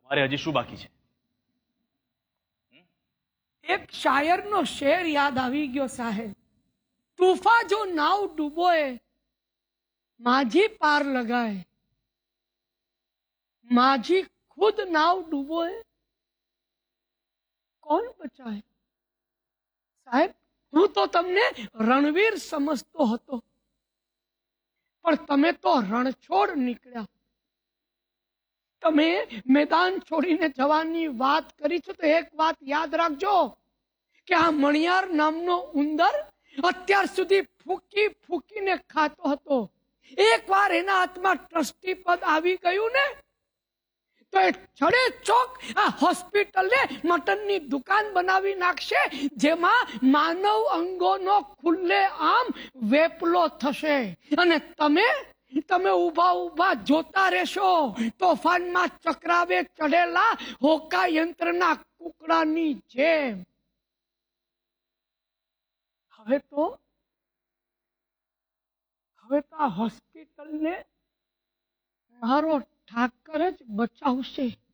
મારે હજી શું બાકી છે? એક શાયરનો શેર યાદ આવી ગયો સાહેબ. તૂફા જો નાવ ડૂબોએ माझी पार लगाए, माझी खुद नाव डूबोए कौन बचाए. साहेब હું તો તમને રણવીર સમજતો હતો, પણ તમે તો રણછોડ નીકળ્યા. તમે મેદાન છોડીને જવાની વાત કરી છે તો એક વાત યાદ રાખજો કે આ મણિયાર નામનો ઉંદર અત્યાર સુધી ફૂકી ફૂકીને ખાતો હતો. એકવાર એના હાથમાં ટ્રસ્ટી પદ આવી ગયું ને તો એ છડે ચોક આ હોસ્પિટલને મટનની દુકાન બનાવી નાખશે, જેમાં માનવ અંગોનો ખુલ્લે આમ વેપલો થશે. અને તમે ઉભા ઉભા જોતા રહેશો તોફાનમાં ચક્રાવે ચડેલા હોકા યંત્રના કુકડાની જેમ. હવે તો આ હોસ્પિટલને મારો ઠાકર જ બચાવશે.